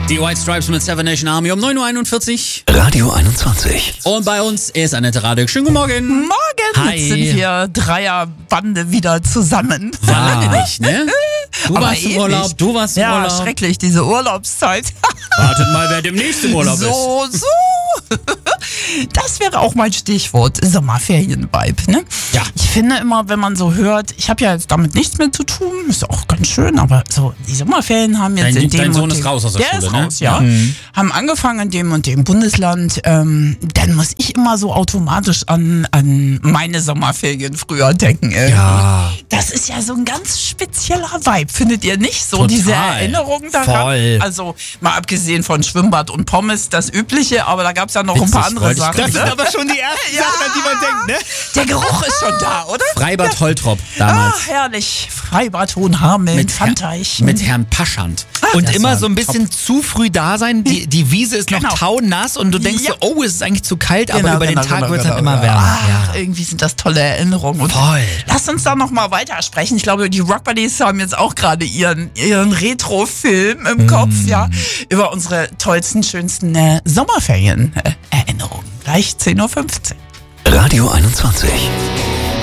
Die White Stripes mit Seven Nation Army um 9.41 Uhr. Radio 21. Und bei uns ist Annette Radek. Schönen guten Morgen. Morgen. Hi. Jetzt sind wir Dreierbande wieder zusammen. War lange nicht, ne? Du Aber warst im ewig. Urlaub, du warst im Ja, Urlaub. schrecklich, diese Urlaubszeit. Wartet mal, wer demnächst im Urlaub ist. So. Das wäre auch mein Stichwort, Sommerferien-Vibe, ne? Ja. Ich finde immer, wenn man so hört, ich habe ja jetzt damit nichts mehr zu tun, ist auch ganz schön, aber so, die Sommerferien haben jetzt in dem Dein Sohn und ist dem, raus aus der Schule, ist ne? raus, ja. Haben angefangen in dem und dem Bundesland, dann muss ich immer so automatisch an meine Sommerferien früher denken. Ja. Das ist ja so ein ganz spezieller Vibe, findet ihr nicht? So Total. diese Erinnerungen daran. Voll. Also mal abgesehen von Schwimmbad und Pommes, das Übliche, aber da gab es ja noch ein paar Witzig, andere wollte ich Sachen. gerade Das sind aber schon die ersten Sachen, an die man denkt, ne? Der Geruch ist schon da, oder? Freibad Holtrop damals. Herrlich. Freibad Hohenhameln, Pfandteich. Mit Herrn Paschand. Und Das immer war so ein bisschen zu früh da sein. Die Wiese ist noch Genau. taunass und du denkst Ja. so, oh, es ist eigentlich zu kalt, aber Genau, über den genau, Tag genau, wird es dann genau. immer wärmer. Ach, irgendwie sind das tolle Erinnerungen. Und Voll. lasst uns da noch mal weitersprechen. Ich glaube, die Rock Buddies haben jetzt auch gerade ihren Retro-Film im Kopf, ja, über unsere tollsten, schönsten Sommerferien-Erinnerungen. Gleich 10.15 Uhr. Radio 21.